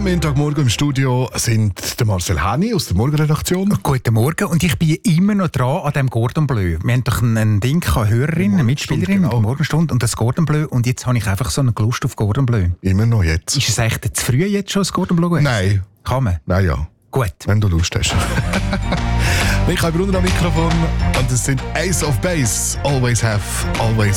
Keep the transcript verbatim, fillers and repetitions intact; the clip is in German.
Montagmorgen im Studio sind der Marcel Häni aus der Morgenredaktion. Guten Morgen, und ich bin immer noch dran an dem Cordon Bleu. Wir haben doch ein Ding, eine Hörerin, eine Mitspielerin mit der Morgenstunde und das Cordon Bleu, und jetzt habe ich einfach so eine Lust auf Cordon Bleu. Immer noch jetzt. Ist es eigentlich zu früh jetzt schon, das Cordon Bleu? Nein. Kann man? Nein, ja. Gut. Wenn du Lust hast. Michael Brunner am Mikrofon und es sind Ace of Base. Always have, always